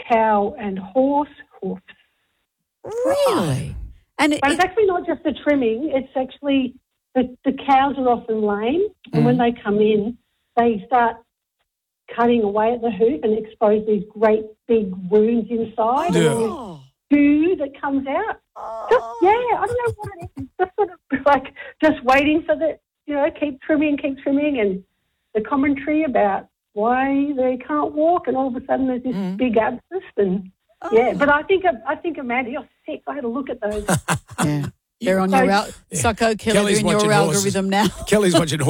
cow and horse hoofs. Really? But it's actually not just the trimming. It's actually the cows are often lame, and when they come in, they start cutting away at the hoof and expose these great big wounds inside. Yeah. And all this goo that comes out. I don't know what it is. Just sort of like just waiting for keep trimming, and the commentary about why they can't walk, and all of a sudden there's this big abscess and. Yeah, but I think Amanda, you're sick. I had a look at those. Yeah. They're on your Succo, Kelly, they're in your algorithm now. Kelly's watching